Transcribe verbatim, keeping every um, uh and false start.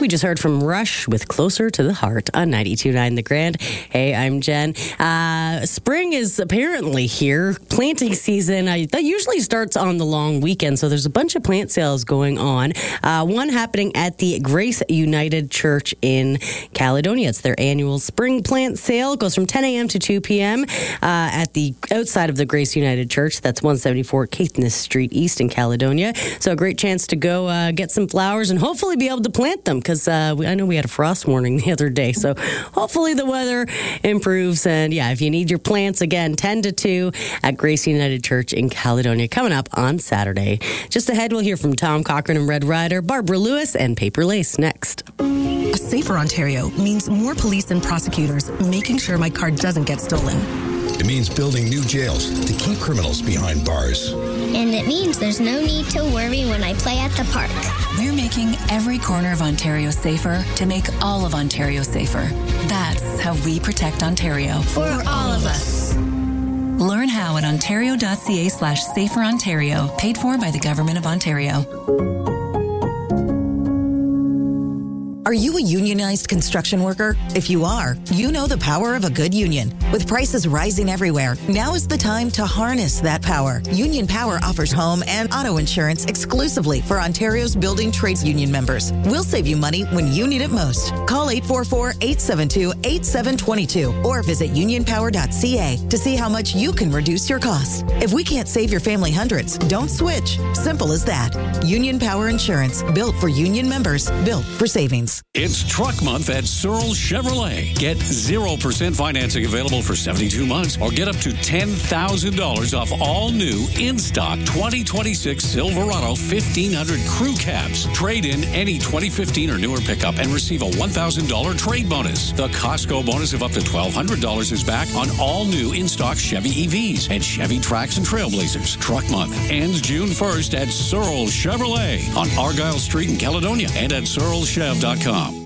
we just heard from Rush with Closer to the Heart on ninety-two point nine The Grand. Hey, I'm Jen. Uh, spring is apparently here. Planting season, uh, that usually starts on the long weekend, so there's a bunch of plant sales going on. Uh, one happening at the Grace United Church in Caledonia. It's their annual spring plant sale. It goes from ten a.m. to two p.m. Uh, at the outside of the Grace United Church. That's one seventy-four Caithness Street East in Caledonia. So a great chance to go uh, get some flowers and hopefully be able to plant them, because uh, I know we had a frost warning the other day. So hopefully the weather improves. And yeah, if you need your plants, again, ten to two at Grace United Church in Caledonia, coming up on Saturday. Just ahead, we'll hear from Tom Cochran and Red Ryder, Barbara Lewis, and Paper Lace next. A safer Ontario means more police and prosecutors making sure my car doesn't get stolen. It means building new jails to keep criminals behind bars. And it means there's no need to worry when I play at the park. We're making every corner of Ontario safer to make all of Ontario safer. That's how we protect Ontario. For all of us. Learn how at ontario.ca slash safer Ontario, paid for by the Government of Ontario. Are you a unionized construction worker? If you are, you know the power of a good union. With prices rising everywhere, now is the time to harness that power. Union Power offers home and auto insurance exclusively for Ontario's building trades union members. We'll save you money when you need it most. Call eight four four, eight seven two, eight seven two two or visit union power dot c a to see how much you can reduce your costs. If we can't save your family hundreds, don't switch. Simple as that. Union Power Insurance, built for union members, built for savings. It's Truck Month at Searle Chevrolet. Get zero percent financing available for seventy-two months, or get up to ten thousand dollars off all new in-stock twenty twenty-six Silverado fifteen hundred crew cabs. Trade in any twenty fifteen or newer pickup and receive a one thousand dollars trade bonus. The Costco bonus of up to twelve hundred dollars is back on all new in-stock Chevy E Vs and Chevy Trax and Trailblazers. Truck Month ends June first at Searle Chevrolet on Argyle Street in Caledonia and at searle chev dot com.